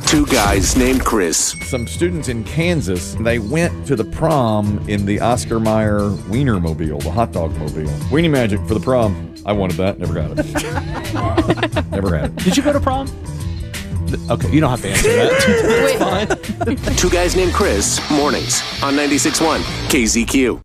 Two guys named Chris. Some students in Kansas, they went to the prom in the Oscar Mayer Wienermobile, the hot dog mobile. Weenie Magic for the prom. I wanted that. Never got it. Never had it. Did you go to prom? Okay, you don't have to answer that. It's fine. Two guys named Chris. Mornings on 96.1 KZQ.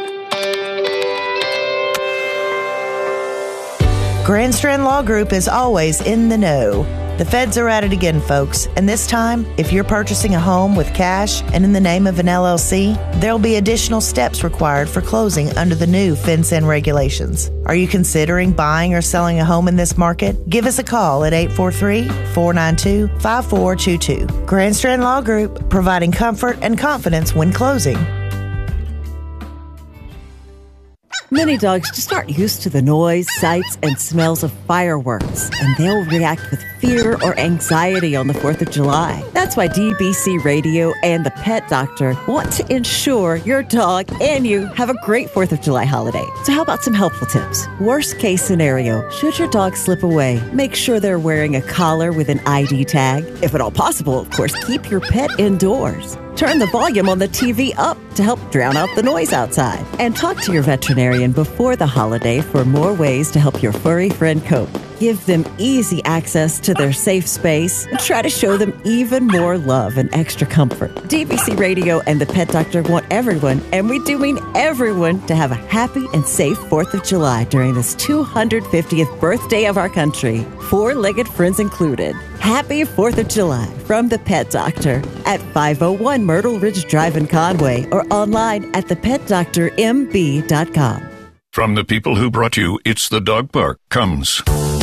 Grand Strand Law Group is always in the know. The feds are at it again, folks, and this time, if you're purchasing a home with cash and in the name of an LLC, there'll be additional steps required for closing under the new FinCEN regulations. Are you considering buying or selling a home in this market? Give us a call at 843-492-5422. Grand Strand Law Group, providing comfort and confidence when closing. Many dogs just aren't used to the noise, sights, and smells of fireworks, and they'll react with fear or anxiety on the 4th of July. That's why DBC Radio and the Pet Doctor want to ensure your dog and you have a great 4th of July holiday. So how about some helpful tips? Worst case scenario, should your dog slip away, make sure they're wearing a collar with an ID tag. If at all possible, of course, keep your pet indoors. Turn the volume on the TV up to help drown out the noise outside. And talk to your veterinarian before the holiday for more ways to help your furry friend cope. Give them easy access to their safe space and try to show them even more love and extra comfort. DBC Radio and the Pet Doctor want everyone, and we do mean everyone, to have a happy and safe 4th of July during this 250th birthday of our country. Four-legged friends included. Happy 4th of July from the Pet Doctor at 501 Myrtle Ridge Drive in Conway or online at thepetdoctormb.com. From the people who brought you It's the Dog Park comes